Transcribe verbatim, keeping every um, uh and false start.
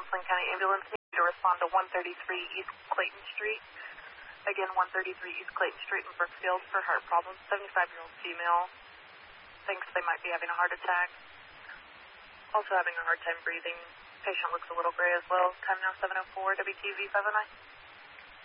Sling County Ambulance need to respond to one thirty-three East Clayton Street. Again, one thirty-three East Clayton Street in Brookfield for heart problems. seventy-five-year-old female thinks they might be having a heart attack. Also having a hard time breathing. Patient looks a little gray as well. Time now seven oh four, W T V five oh nine.